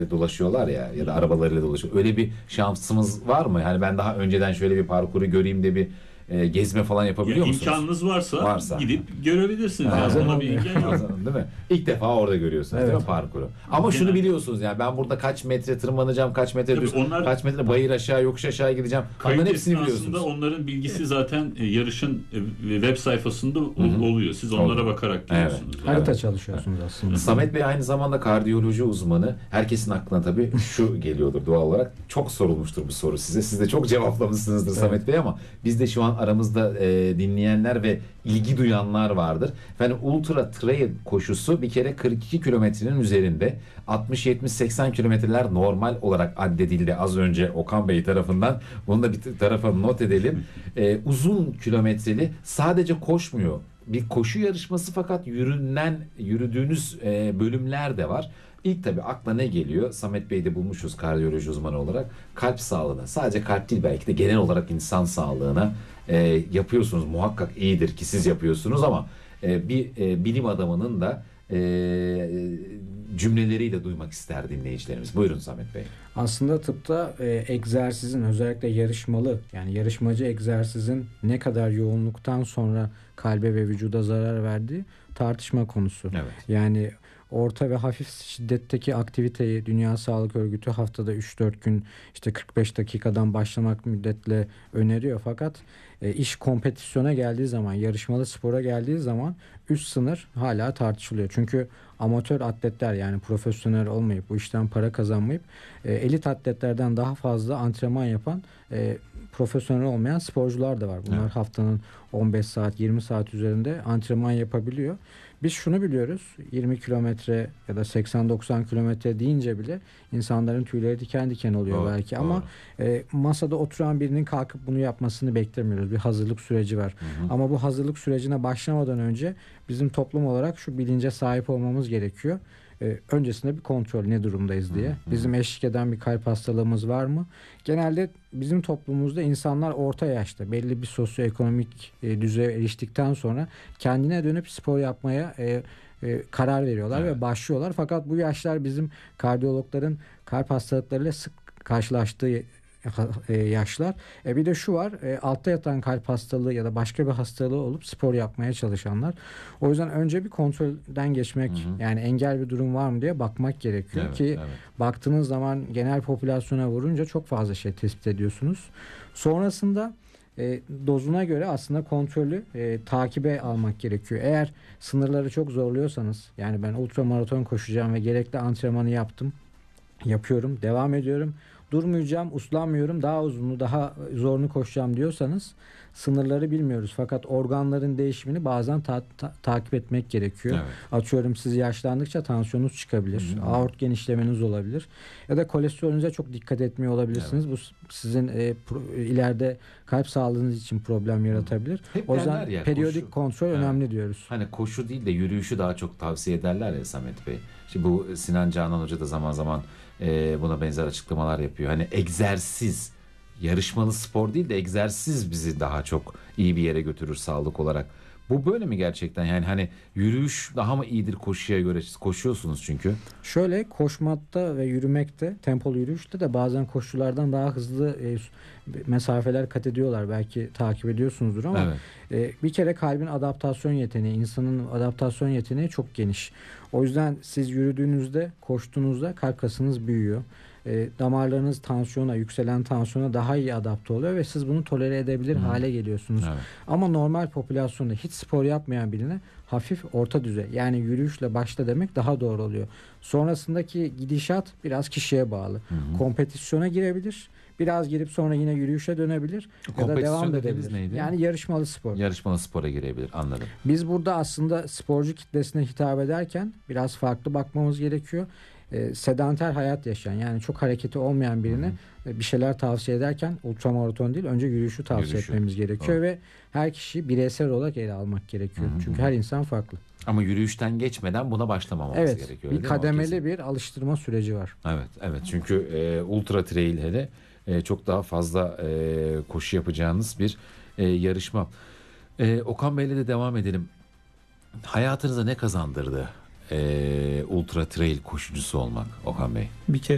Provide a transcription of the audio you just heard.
dolaşıyorlar ya da arabalarıyla dolaşıyor. Öyle bir şansımız var mı? Yani ben daha önceden şöyle bir parkuru göreyim de bir gezme falan Ya yapabiliyor musunuz? imkanınız varsa Varsa. gidip görebilirsiniz. Yani Bazen ona bir olmuyor. engel yok. Değil mi? İlk defa orada görüyorsunuz değil Evet. mi parkuru? Ama şunu Genelde- biliyorsunuz yani ben burada kaç metre tırmanacağım, kaç metre Tabii düz, onlar- kaç metre bayır aşağı, yokuş aşağı gideceğim. Onların Kayıt hepsini esnasında biliyorsunuz. onların bilgisi zaten yarışın web sayfasında oluyor. Siz onlara Oluyor. bakarak giriyorsunuz. Yani. Harita çalışıyorsunuz aslında. Samet Bey aynı zamanda kardiyoloji uzmanı. Herkesin aklına tabii şu geliyordur doğal olarak. Çok sorulmuştur bu soru size. Siz de çok cevaplamışsınızdır Samet Bey ama biz de şu an aramızda dinleyenler ve ilgi duyanlar vardır. Efendim ultra trail koşusu bir kere 42 kilometrenin üzerinde. 60, 70, 80 kilometreler normal olarak addedildi az önce Okan Bey tarafından. Bunu da bir tarafa not edelim. Uzun kilometreli sadece koşmuyor. Bir koşu yarışması fakat yürüdüğünüz bölümler de var. İlk tabii akla ne geliyor? Samet Bey'de bulmuşuz kardiyoloji uzmanı olarak. Kalp sağlığına, sadece kalp değil belki de genel olarak insan sağlığına yapıyorsunuz. Muhakkak iyidir ki siz yapıyorsunuz ama bir bilim adamının da cümleleriyle duymak ister dinleyicilerimiz. Buyurun Samet Bey. Aslında tıpta egzersizin özellikle yarışmalı yani yarışmacı egzersizin ne kadar yoğunluktan sonra kalbe ve vücuda zarar verdiği tartışma konusu. Evet. Yani orta ve hafif şiddetteki aktiviteyi Dünya Sağlık Örgütü haftada 3-4 gün işte 45 dakikadan başlamak müddetle öneriyor. Fakat iş kompetisyona geldiği zaman, yarışmalı spora geldiği zaman üst sınır hala tartışılıyor. Çünkü amatör atletler yani profesyonel olmayıp bu işten para kazanmayıp elit atletlerden daha fazla antrenman yapan profesyonel olmayan sporcular da var. Bunlar Evet. haftanın 15 saat 20 saat üzerinde antrenman yapabiliyor. Biz şunu biliyoruz 20 kilometre ya da 80-90 kilometre deyince bile insanların tüyleri diken diken oluyor Doğru, belki doğru. ama masada oturan birinin kalkıp bunu yapmasını beklemiyoruz. Bir hazırlık süreci var. Ama bu hazırlık sürecine başlamadan önce bizim toplum olarak şu bilince sahip olmamız gerekiyor. Öncesinde bir kontrol ne durumdayız diye. Bizim eşlik eden bir kalp hastalığımız var mı? Genelde bizim toplumumuzda insanlar orta yaşta belli bir sosyoekonomik düzeye eriştikten sonra kendine dönüp spor yapmaya karar veriyorlar Evet. ve başlıyorlar. Fakat bu yaşlar bizim kardiyologların kalp hastalıklarıyla sık karşılaştığı yaşlar. Bir de şu var altta yatan kalp hastalığı ya da başka bir hastalığı olup spor yapmaya çalışanlar. O yüzden önce bir kontrolden geçmek yani engel bir durum var mı diye bakmak gerekiyor Evet, ki evet. baktığınız zaman genel popülasyona vurunca çok fazla şey tespit ediyorsunuz. Sonrasında dozuna göre aslında kontrolü takibe almak gerekiyor. Eğer sınırları çok zorluyorsanız yani ben ultramaraton koşacağım ve gerekli antrenmanı yapıyorum, devam ediyorum. Durmayacağım, uslanmıyorum, daha uzunlu, daha zorunu koşacağım diyorsanız sınırları bilmiyoruz. Fakat organların değişimini bazen takip etmek gerekiyor. Evet. Atıyorum siz yaşlandıkça tansiyonunuz çıkabilir, aort genişlemeniz olabilir ya da kolesterolünüze çok dikkat etmiyor olabilirsiniz. Bu sizin ileride kalp sağlığınız için problem yaratabilir. Hep O yüzden derler ya, periyodik koşu. kontrol Evet. önemli diyoruz. Hani koşu değil de yürüyüşü daha çok tavsiye ederler ya Samet Bey. Şimdi bu Sinan Canan Hoca da zaman zaman buna benzer açıklamalar yapıyor. Hani egzersiz, yarışmalı spor değil de egzersiz bizi daha çok iyi bir yere götürür sağlık olarak. Bu böyle mi gerçekten? Yani hani yürüyüş daha mı iyidir koşuya göre? Siz koşuyorsunuz çünkü. Şöyle koşmakta ve yürümekte, tempolu yürüyüşte de bazen koşulardan daha hızlı mesafeler kat ediyorlar. Belki takip ediyorsunuzdur ama bir kere kalbin adaptasyon yeteneği, insanın adaptasyon yeteneği çok geniş. O yüzden siz yürüdüğünüzde, koştuğunuzda kalp kasınız büyüyor. Damarlarınız yükselen tansiyona daha iyi adapte oluyor ve siz bunu tolere edebilir hale geliyorsunuz. Evet. Ama normal popülasyonda hiç spor yapmayan birine hafif orta düzey yani yürüyüşle başla demek daha doğru oluyor. Sonrasındaki gidişat biraz kişiye bağlı. Kompetisyona girebilir. Biraz girip sonra yine yürüyüşe dönebilir ya da Kompetisyona devam dediğiniz edebilir. neydi? Yani yarışmalı spor. Yarışmalı spora girebilir. Anladım. Biz burada aslında sporcu kitlesine hitap ederken biraz farklı bakmamız gerekiyor. Sedanter hayat yaşayan yani çok hareketi olmayan birine bir şeyler tavsiye ederken ultramaraton değil önce yürüyüşü tavsiye etmemiz gerekiyor. Doğru. Ve her kişi bireysel olarak ele almak gerekiyor. Çünkü her insan farklı. Ama yürüyüşten geçmeden buna başlamamamız Evet, gerekiyor. bir değil mi? O kesin. kademeli bir alıştırma süreci var. Evet. Çünkü ultra trail hele çok daha fazla koşu yapacağınız bir yarışma. Okan Bey'le de devam edelim. Hayatınıza ne kazandırdı ultra trail koşucusu olmak Okan Bey? Bir kere